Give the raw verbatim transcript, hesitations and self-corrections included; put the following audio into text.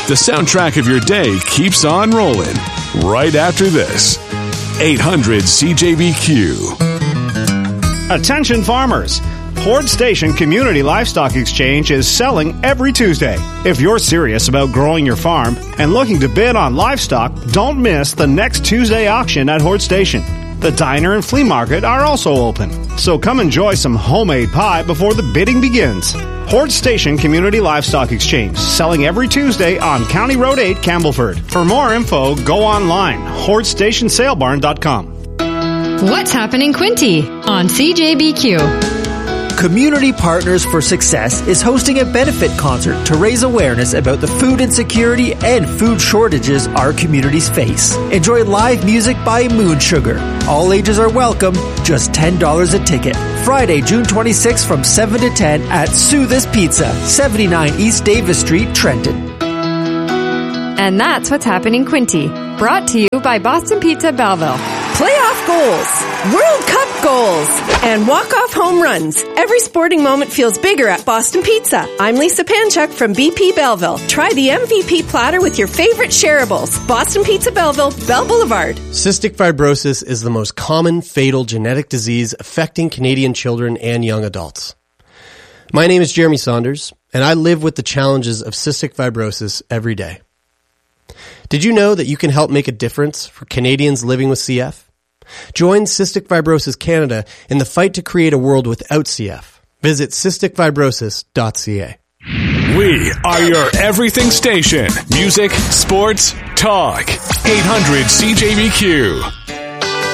The soundtrack of your day keeps on rolling right after this. eight hundred C J B Q. Attention farmers! Horde Station Community Livestock Exchange is selling every Tuesday. If you're serious about growing your farm and looking to bid on livestock, don't miss the next Tuesday auction at Horde Station. The diner and flea market are also open, so come enjoy some homemade pie before the bidding begins. Horde Station Community Livestock Exchange, selling every Tuesday on County Road eight, Campbellford. For more info, go online, horde station sale barn dot com. What's happening, Quinty, on C J B Q? Community Partners for Success is hosting a benefit concert to raise awareness about the food insecurity and food shortages our communities face. Enjoy live music by Moon Sugar. All ages are welcome, just ten dollars a ticket. Friday, June twenty-sixth from seven to ten at Sooth's Pizza, seventy-nine East Davis Street, Trenton. And that's what's happening, Quinty. Brought to you by Boston Pizza Belleville. Playoff goals, World Cup goals, and walk-off home runs. Every sporting moment feels bigger at Boston Pizza. I'm Lisa Panchuk from B P Belleville. Try the M V P platter with your favorite shareables. Boston Pizza Belleville, Bell Boulevard. Cystic fibrosis is the most common fatal genetic disease affecting Canadian children and young adults. My name is Jeremy Saunders, and I live with the challenges of cystic fibrosis every day. Did you know that you can help make a difference for Canadians living with C F? Join Cystic Fibrosis Canada in the fight to create a world without C F. Visit cystic fibrosis dot c a. We are your everything station. Music, sports, talk. eight hundred C J B Q.